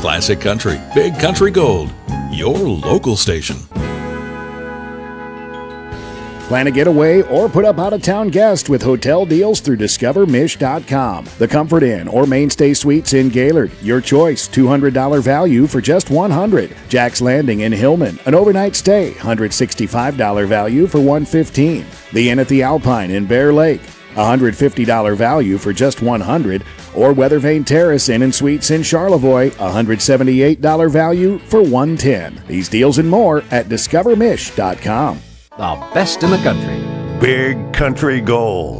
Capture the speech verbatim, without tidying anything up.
Classic Country, Big Country Gold, your local station. Plan a getaway or put up out-of-town guests with hotel deals through discover mish dot com. The Comfort Inn or Mainstay Suites in Gaylord, your choice, two hundred dollars value for just one hundred dollars. Jack's Landing in Hillman, an overnight stay, one hundred sixty-five dollars value for one hundred fifteen dollars. The Inn at the Alpine in Bear Lake, one hundred fifty dollars value for just one hundred dollars. Or Weathervane Terrace Inn and Suites in Charlevoix, one hundred seventy-eight dollars value for one hundred ten dollars. These deals and more at discover mish dot com. The best in the country. Big Country Gold.